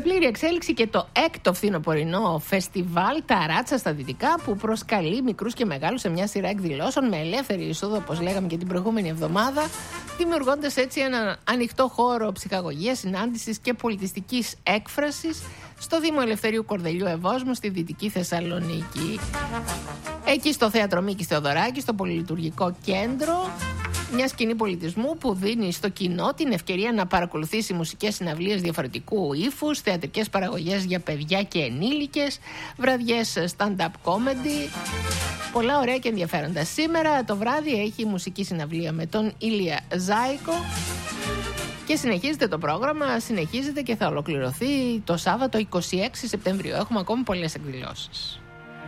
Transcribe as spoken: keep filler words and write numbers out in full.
πλήρη εξέλιξη και το έκτο φθινοπορεινό φεστιβάλ Ταράτσα στα Δυτικά, που προσκαλεί μικρούς και μεγάλους σε μια σειρά εκδηλώσεων με ελεύθερη είσοδο, όπως λέγαμε και την προηγούμενη εβδομάδα, δημιουργώντας έτσι έναν ανοιχτό χώρο ψυχαγωγίας, συνάντησης και πολιτιστικής έκφρασης στο Δήμο Ελευθερίου Κορδελιού Ευόσμου στη Δυτική Θεσσαλονίκη. Εκεί στο Θέατρο Μίκης Θεοδωράκη, στο Πολυλειτουργικό Κέντρο, μια σκηνή πολιτισμού που δίνει στο κοινό την ευκαιρία να παρακολουθήσει μουσικές συναυλίες διαφορετικού ύφους, θεατρικές παραγωγές για παιδιά και ενήλικες, βραδιές stand-up comedy, πολλά ωραία και ενδιαφέροντα. Σήμερα το βράδυ έχει μουσική συναυλία με τον Ηλία Ζάικο και συνεχίζεται το πρόγραμμα, συνεχίζεται και θα ολοκληρωθεί το Σάββατο είκοσι έξι Σεπτεμβρίου. Έχουμε ακόμη πολλές εκδηλώσεις.